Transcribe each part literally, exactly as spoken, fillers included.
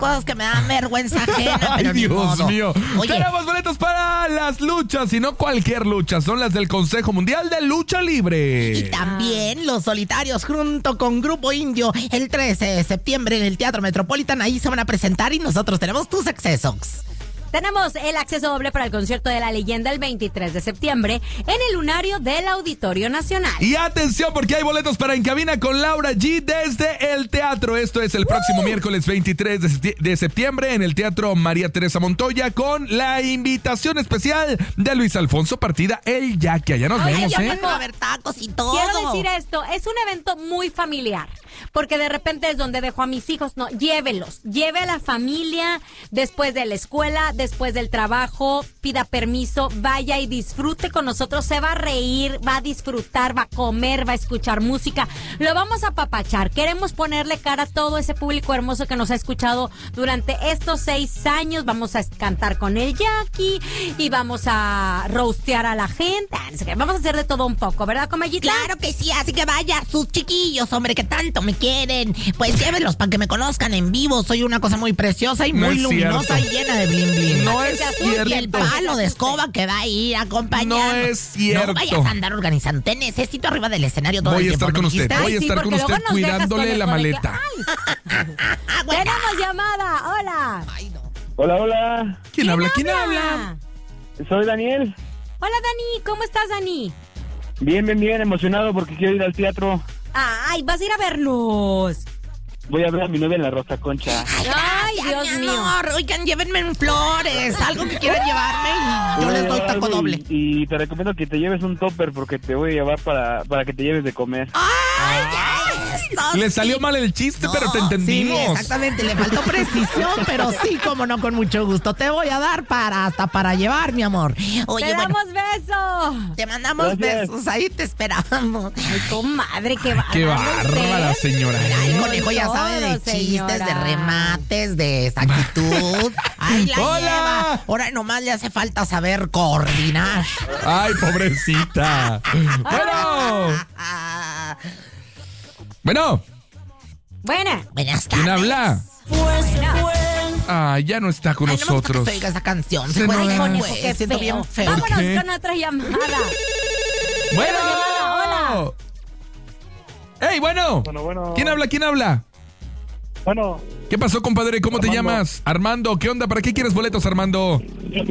cosas que me dan vergüenza ajena. Ay, pero Dios modo. mío. Oye, Tenemos boletos para las luchas, y no cualquier lucha, son las del Consejo Mundial de Lucha Libre. y también Los Solitarios junto con Grupo Indio el trece de septiembre en el Teatro Metropolitan. Ahí se van a presentar y nosotros tenemos tus accesos. Tenemos el acceso doble para el concierto de La Leyenda el veintitrés de septiembre en el Lunario del Auditorio Nacional. Y atención, porque hay boletos para En Cabina con Laura G desde el teatro. Esto es el próximo uh. miércoles veintitrés de septiembre en el Teatro María Teresa Montoya, con la invitación especial de Luis Alfonso Partida, el Yaqui. Allá nos Oye, vemos, ya ¿eh? me- Va a haber tacos y todo. Quiero decir esto, es un evento muy familiar, porque de repente es donde dejo a mis hijos. No, llévelos, lleve a la familia después de la escuela, después del trabajo, pida permiso, vaya y disfrute con nosotros. Se va a reír, va a disfrutar, va a comer, va a escuchar música. Lo vamos a apapachar. Queremos ponerle cara a todo ese público hermoso que nos ha escuchado durante estos seis años. Vamos a cantar con el Yaqui y vamos a roastear a la gente. Vamos a hacer de todo un poco, ¿verdad, Comellita? Claro que sí, así que vaya, sus chiquillos, hombre, que tanto me quieren, pues llévenlos para que me conozcan en vivo. Soy una cosa muy preciosa y No muy es luminosa cierto. y llena de bling bling. No que es se asuste. cierto. Y el palo de escoba que va a ir acompañando. No es cierto. No vayas a andar organizando. Te necesito arriba del escenario todo Voy el a tiempo. estar con ¿me usted, dijiste? voy a Ay, sí, estar con porque usted luego nos dejas cuidándole con el la de que, maleta. ay, Ah, bueno. tenemos llamada, hola. Ay, no. Hola, hola. ¿Quién habla? ¿Quién habla? Soy Daniel. Hola, Dani, ¿cómo estás, Dani? Bien, bien, bien emocionado porque quiero ir al teatro. Ay, vas a ir a vernos. Voy a ver a mi novia en la Rosa Concha. Ay, Ya, Dios mi mío. amor, oigan, llévenme en flores, algo que quieran llevarme y yo Voy a les doy llevar taco algo doble. Y, y te recomiendo que te lleves un topper porque te voy a llevar para, para que te lleves de comer. ¡Ay, ya! Esto Le sí. salió mal el chiste, No, pero te entendimos. Sí, exactamente, le faltó precisión, pero sí, como no, con mucho gusto. Te voy a dar para hasta para llevar, mi amor. Oye, Te bueno, damos beso. te mandamos Gracias. besos, ahí te esperamos. Ay, tu madre, qué bárbara. Qué bárbara, señora. Mira, el ¿eh? conejo ya sabe de Todo, chistes, de señora. remates, de exactitud. Ay, la ¡Hola! lleva. Ahora nomás le hace falta saber coordinar. Ay, pobrecita. Bueno. Ah, Bueno, Buena. buenas tardes. ¿quién habla? Buena. Ah, ya no está con Ay, no me gusta nosotros. que se oiga esa canción. Se Se puede nos- ir, Conejo, pues, qué siento feo. bien feo. Vámonos qué? con otra llamada. Bueno. Hola. ¡Ey, bueno! Bueno, bueno. ¿Quién habla? ¿Quién habla? Bueno, ¿Qué pasó, compadre? ¿Cómo te Armando. llamas? Armando. ¿Qué onda? ¿Para qué quieres boletos, Armando?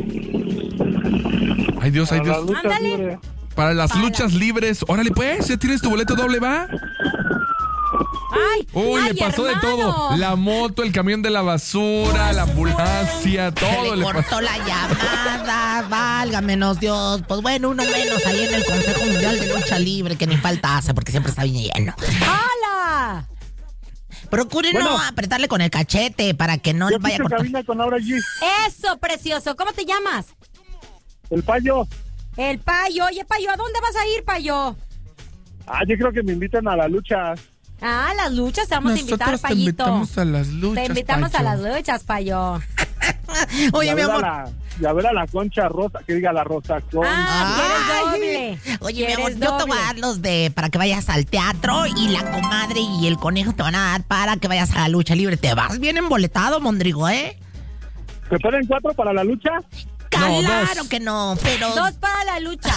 Ay, Dios, ay, para las Dios. luchas Ándale. libres. Para las Para luchas libres. Órale, pues, ¿ya tienes tu boleto doble, va? Ay, Uy, ay, le pasó hermano. de todo. La moto, el camión de la basura, la ambulancia, Se todo le le cortó pasó. la llamada, válgamenos Dios. Pues bueno, uno menos ahí en el Consejo Mundial de Lucha Libre, que ni falta hace, porque siempre está bien lleno. Hola. Procure Bueno. no apretarle con el cachete para que no le Yo vaya a escucho cortar. cabina con Laura G. Eso, precioso. ¿Cómo te llamas? El payo. El Payo. Oye, Payo, ¿a dónde vas a ir, Payo? Ah, yo creo que me invitan a la lucha. Ah, las luchas, te vamos a invitar, Nosotros te Payito. invitamos a las luchas, Te invitamos a Payo. las luchas, Payo. Oye, Y a mi ver a amor. la- y a ver a la Concha Rosa, que diga la Rosa Concha. Ah, Ay. quieres doble. Oye, mi amor, Quieres yo te voy doble. a dar los de para que vayas al teatro y la comadre y el conejo te van a dar para que vayas a la lucha libre. Te vas bien emboletado, Mondrigo, ¿eh? ¿Se ponen cuatro para la lucha? No, Claro dos. que no, pero... Dos para la lucha.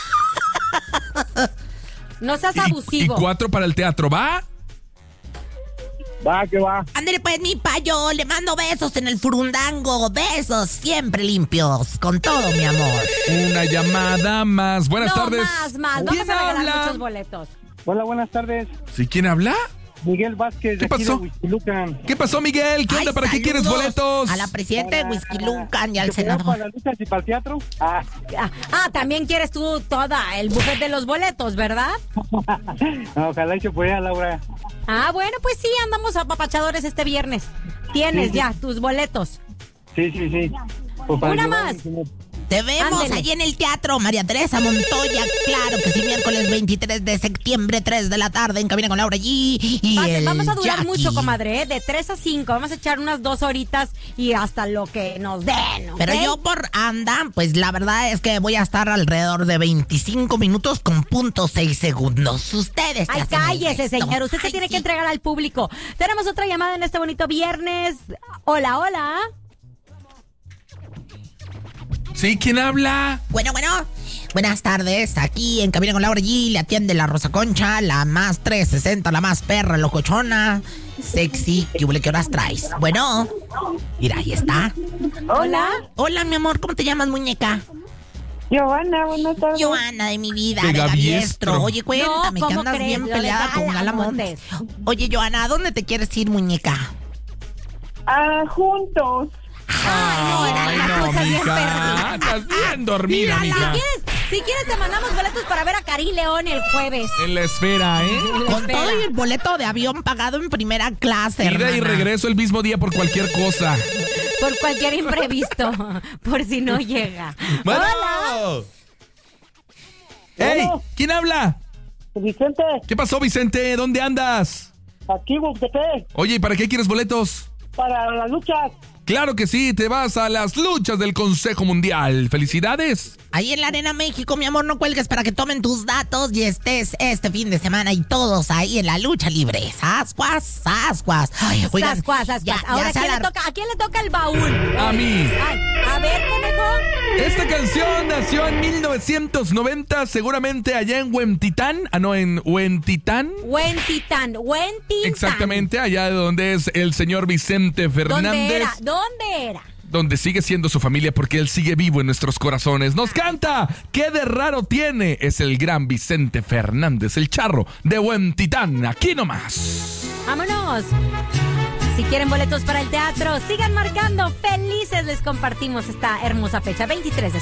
No seas Y, y abusivo. cuatro para el teatro, ¿va? Va, que va. Ándale pues, mi payo, le mando besos en el furundango. Besos siempre limpios, con todo, mi amor. Una llamada más. Buenas no, tardes. más, más. ¿Quién Vamos a regalar habla? muchos boletos. Hola, buenas tardes. ¿Sí? ¿Quién habla? Miguel Vázquez, ¿Qué de aquí pasó? de Huixquilucan. ¿Qué pasó, Miguel? ¿Qué Ay, onda? ¿Para qué quieres saludos boletos? A la presidenta de Whisky Lucan y al ¿Se pueden senador. para las luchas y para el teatro? Ah, Ah, ah, también quieres tú toda el buffet de los boletos, ¿verdad? no, ojalá y se pueda, Laura. Ah, bueno, pues sí, andamos apapachadores este viernes. Tienes Sí, sí. ya tus boletos. Sí, sí, sí. Pues para Una llevar más. a mi señor- Te vemos Ándele. allí en el teatro María Teresa Montoya. Claro que sí, miércoles veintitrés de septiembre, tres de la tarde, en Cabina con Laura G. Y Va- el Vamos a durar Jackie. mucho, comadre, ¿eh? De tres a cinco. Vamos a echar unas dos horitas y hasta lo que nos den, ¿ok? Pero yo por anda, pues la verdad es que voy a estar alrededor de veinticinco minutos con punto seis segundos. Ustedes se Ay, hacen el cállese, resto. señor. Usted se Ay, tiene sí. que entregar al público. Tenemos otra llamada en este bonito viernes. Hola, hola. ¿Sí? ¿Quién habla? Bueno, bueno. Buenas tardes. Aquí en Cabina con Laura G. Le atiende la Rosa Concha, la más trescientos sesenta, la más perra, locochona, sexy. ¿Qué huele, qué horas traes? Bueno. Mira, ahí está. Hola. Hola, mi amor. ¿Cómo te llamas, muñeca? Giovanna, buenas tardes. Joana de mi vida, De de Gaviestro. Gaviestro. Oye, cuéntame, No, que ¿cómo andas crees? bien Lo de peleada Gala con Gala Montes. Montes. Oye, Joana, ¿a dónde te quieres ir, muñeca? Ah, juntos. Ay, Ay, no, no, estás bien mija. perdida. Estás bien dormida, Si mija. quieres, si quieres te mandamos boletos para ver a Karim León el jueves. En la esfera, ¿eh? Con Espera. todo y el boleto de avión pagado en primera clase, Ida y hermana. regreso el mismo día por cualquier cosa. Por cualquier imprevisto. Por si no llega. Bueno. Hola. ¡Ey! Bueno. ¿Quién habla? Vicente, ¿Qué pasó, Vicente? ¿Dónde andas? aquí, Buquete, Oye, ¿y para qué quieres boletos? para las luchas. Claro que sí, te vas a las luchas del Consejo Mundial. ¡Felicidades! Ahí en la Arena México, mi amor, no cuelgues para que tomen tus datos y estés este fin de semana y todos ahí en la lucha libre. ¡Sascuas, sascuas! Ay, oigan, Sascuas, sascuas. ya- ya Ahora, se ¿quién le alar- toca? ¿A quién le toca el baúl? A mí. Ay, a ver, conejo. Esta canción nació en mil novecientos noventa, seguramente allá en Huentitán. Ah, no, en Huentitán. Huentitán, Huentitán. Exactamente, allá donde es el señor Vicente Fernández. ¿Dónde era? ¿Dónde era? Donde sigue siendo su familia porque él sigue vivo en nuestros corazones. ¡Nos canta! ¿Qué de raro tiene? Es el gran Vicente Fernández, el charro de Huentitán. Aquí nomás. Vámonos. Si quieren boletos para el teatro, sigan marcando. Felices les compartimos esta hermosa fecha, veintitrés de